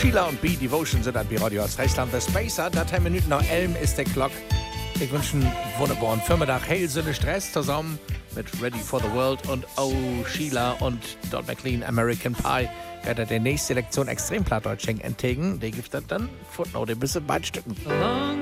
Sheila und B Devotion sind an Radio aus Reichsland. The Spacer, da 10 Minuten nach Elm ist der Glock. Ich wünsche einen wunderbaren Vormittag. Hail Sünne Stress zusammen mit Ready for the World und Oh Sheila und Don McLean American Pie. Werde der nächste Lektion Extremplattdeutsch entgegen. Der gibt das dann Footnote ein bisschen Beitstücken.